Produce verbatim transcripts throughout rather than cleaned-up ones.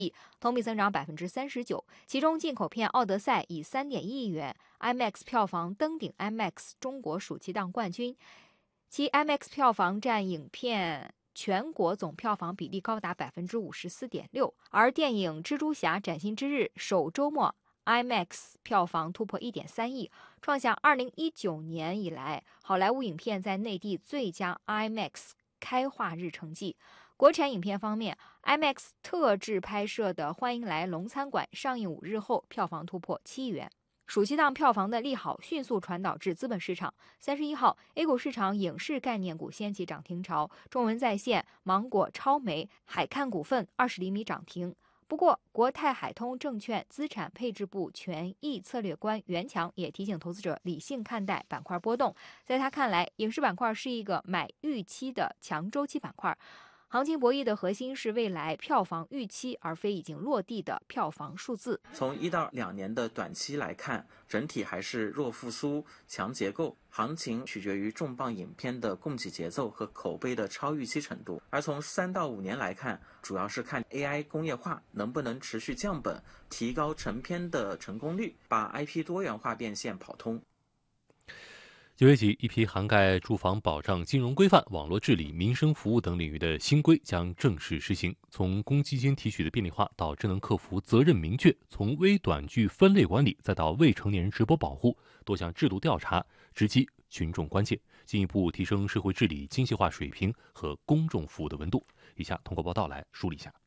同比增长百分之三十九。其中，进口片《奥德赛》以三点一亿元 ，IMAX 票房登顶 IMAX 中国暑期档冠军，其 IMAX 票房占影片全国总票房比例高达百分之五十四点六。而电影《蜘蛛侠：崭新之日》首周末 IMAX 票房突破一点三亿，创下二零一九年以来好莱坞影片在内地最佳 IMAX 开画日成绩。国产影片方面 ，IMAX 特制拍摄的《欢迎来龙餐馆》上映五日后，票房突破七亿元。暑期档票房的利好迅速传导至资本市场。三十一号 ，A 股市场影视概念股掀起涨停潮，中文在线、芒果、超媒、海看股份、二十厘米涨停。不过，国泰海通证券资产配置部权益策略官袁强也提醒投资者理性看待板块波动。在他看来，影视板块是一个买预期的强周期板块。行情博弈的核心是未来票房预期，而非已经落地的票房数字。 从一到两年的短期来看，整体还是弱复苏、强结构，行情取决于重磅影片的供给节奏和口碑的超预期程度。而从三到五年来看，主要是看 A I 工业化能不能持续降本，提高成片的成功率，把 I P 多元化变现跑通。 九月起，一批涵盖住房保障、金融规范、网络治理、民生服务等领域的新规将正式实行。从公积金提取的便利化到智能客服责任明确，从微短剧分类管理再到未成年人直播保护，多项制度调查直击群众关切，进一步提升社会治理精细化水平和公众服务的温度。以下通过报道来梳理一下。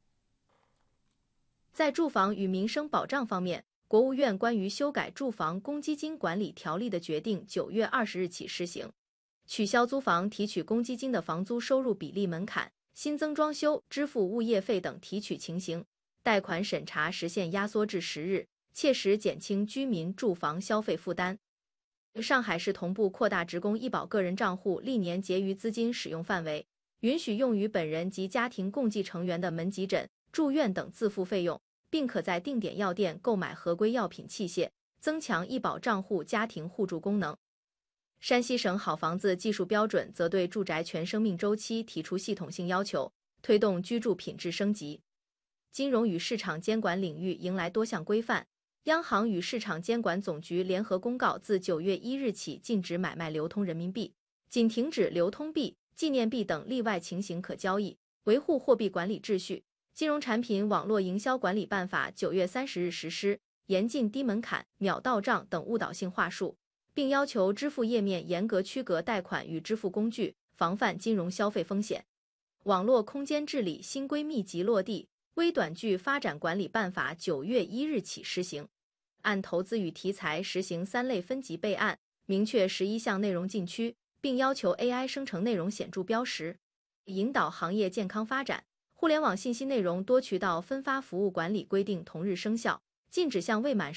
在住房与民生保障方面，国务院关于修改住房公积金管理条例的决定九月二十日起施行，取消租房提取公积金的房租收入比例门槛，新增装修、支付物业费等提取情形，贷款审查实现压缩至十日，切实减轻居民住房消费负担。上海市同步扩大职工医保个人账户历年结余资金使用范围，允许用于本人及家庭共计成员的门急诊、住院等自付费用，并可在定点药店购买合规药品器械，增强医保账户家庭互助功能。山西省好房子技术标准则对住宅全生命周期提出系统性要求，推动居住品质升级。金融与市场监管领域迎来多项规范，央行与市场监管总局联合公告，自九月一日起禁止买卖流通人民币，仅停止流通币、纪念币等例外情形可交易，维护货币管理秩序。金融产品网络营销管理办法九月三十日实施，严禁低门槛、秒到账等误导性话术，并要求支付页面严格区隔贷款与支付工具，防范金融消费风险。网络空间治理新规密集落地，微短剧发展管理办法九月一日起施行，按投资与题材实行三类分级备案，明确十一项内容禁区，并要求 A I 生成内容显著标识，引导行业健康发展。互联网信息内容多渠道分发服务管理规定同日生效，禁止向未满